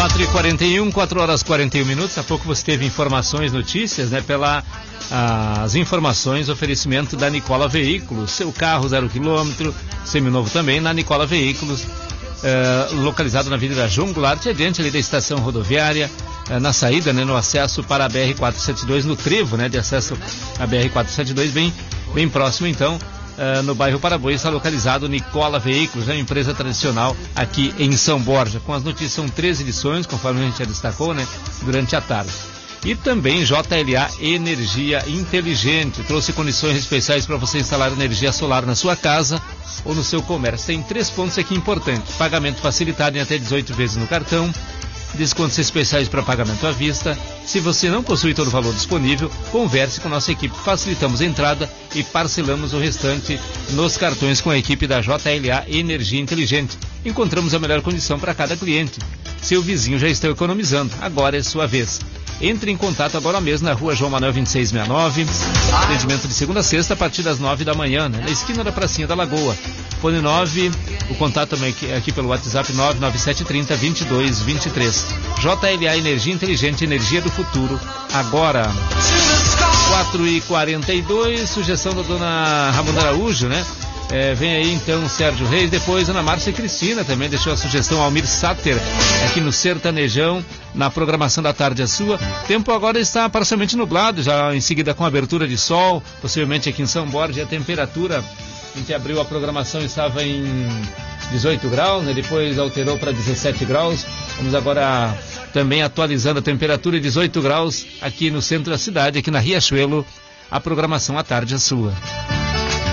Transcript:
4h41, 4 horas 41 minutos. Há pouco você teve informações, notícias, né? As informações, oferecimento da Nicola Veículos. Seu carro 0 km, seminovo também, na Nicola Veículos. Localizado na Avenida João Goulart, adiante ali da estação rodoviária, na saída, né? No acesso para a BR-472, no trevo, né? De acesso à BR-472, bem próximo, então. No bairro Paraboy está localizado Nicola Veículos, uma empresa tradicional aqui em São Borja. Com as notícias, são 13 edições, conforme a gente já destacou, né, durante a tarde. E também JLA Energia Inteligente, trouxe condições especiais para você instalar energia solar na sua casa ou no seu comércio. Tem 3 pontos aqui importantes: pagamento facilitado em até 18 vezes no cartão, descontos especiais para pagamento à vista. Se você não possui todo o valor disponível, converse com nossa equipe. Facilitamos a entrada e parcelamos o restante nos cartões com a equipe da JLA Energia Inteligente. Encontramos a melhor condição para cada cliente. Seu vizinho já está economizando, agora é sua vez. Entre em contato agora mesmo na rua João Manuel 2669, atendimento de segunda a sexta a partir das 9 da manhã, né? Na esquina da Pracinha da Lagoa. Fone 9, o contato também aqui pelo WhatsApp 99730-2223. JLA Energia Inteligente, energia do futuro, agora. 4h42, sugestão da dona Ramona Araújo, né? Vem aí então o Sérgio Reis, depois Ana Márcia Cristina também deixou a sugestão, Almir Sater, aqui no Sertanejão, na programação da tarde a sua. Tempo agora está parcialmente nublado, já em seguida com abertura de sol, possivelmente aqui em São Borja. A temperatura, a gente abriu a programação, estava em 18 graus, né? Depois alterou para 17 graus, vamos agora também atualizando a temperatura, 18 graus aqui no centro da cidade, aqui na Riachuelo, a programação à tarde a sua.